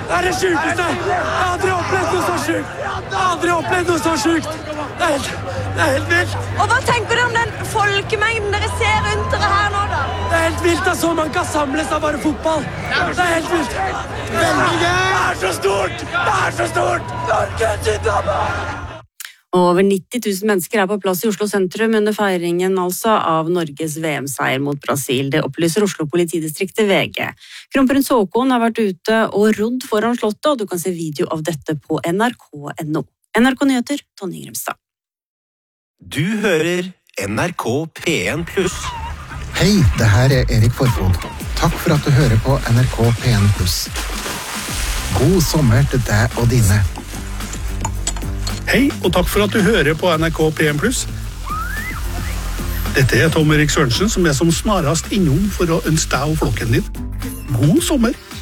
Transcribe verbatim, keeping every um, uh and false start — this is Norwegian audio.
Det er det sykeste! Jeg har aldri opplevd noe så sykt! Jeg har aldri opplevd noe så sykt! Det er helt, det er helt vilt! Og hva tenker du om den folkemengden dere ser rundt dere her nå, da? Det er helt vilt at så man kan samles av bare fotball! Det er helt vilt! Veldig gøy! Det er så stort! Det er så stort! Norge til Danmark! Over nitti tusen mennesker er på plass i Oslo sentrum under feiringen altså av Norges V M-seier mot Brasil. Det opplyser Oslo politidistrikt til V G. Kronprins Haakon har vært ute og rodd foran slottet, og du kan se video av dette på N R K punktum N O. N R K Nyheter, Tonje Grimstad. Du hører N R K P en pluss. Hei, det her er Erik Forfod. Takk for at du hører på N R K P en pluss. God sommer til deg og dine. Hei, og takk for at du hører på N R K P en pluss. Dette er Tom Erik Sørensen, som er som snarast innom for å ønske deg og flokken din. God sommer!